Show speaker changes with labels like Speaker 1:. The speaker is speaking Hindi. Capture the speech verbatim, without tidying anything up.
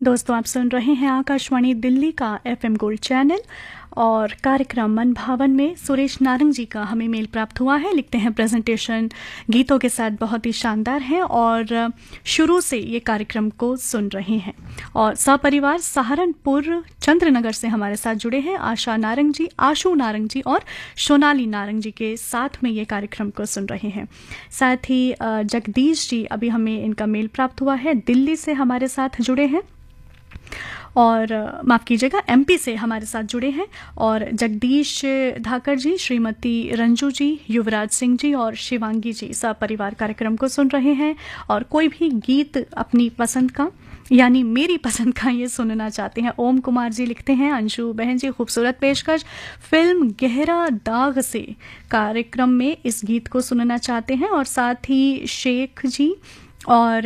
Speaker 1: दोस्तों, आप सुन रहे हैं आकाशवाणी दिल्ली का एफएम गोल्ड चैनल और कार्यक्रम मन भावन में सुरेश नारंग जी का हमें मेल प्राप्त हुआ है। लिखते हैं प्रेजेंटेशन गीतों के साथ बहुत ही शानदार है और शुरू से ये कार्यक्रम को सुन रहे हैं और सपरिवार सहारनपुर चंद्रनगर से हमारे साथ जुड़े हैं आशा नारंग जी, आशु नारंग जी और सोनाली नारंग जी के साथ में ये कार्यक्रम को सुन रहे हैं। साथ ही जगदीश जी, अभी हमें इनका मेल प्राप्त हुआ है, दिल्ली से हमारे साथ जुड़े हैं और माफ़ कीजिएगा एमपी से हमारे साथ जुड़े हैं। और जगदीश धाकर जी, श्रीमती रंजू जी, युवराज सिंह जी और शिवांगी जी सपरिवार कार्यक्रम को सुन रहे हैं और कोई भी गीत अपनी पसंद का यानी मेरी पसंद का ये सुनना चाहते हैं। ओम कुमार जी लिखते हैं, अंशु बहन जी खूबसूरत पेशकश, फिल्म गहरा दाग से कार्यक्रम में इस गीत को सुनना चाहते हैं। और साथ ही शेख जी और